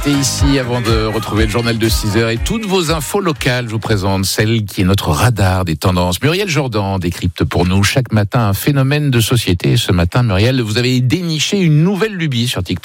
rester ici avant de retrouver le journal de 6h et toutes vos infos locales. Je vous présente celle qui est notre radar des tendances. Muriel Jourdan décrypte pour nous chaque matin un phénomène de société. Et ce matin, Muriel, vous avez déniché une nouvelle lubie sur TikTok.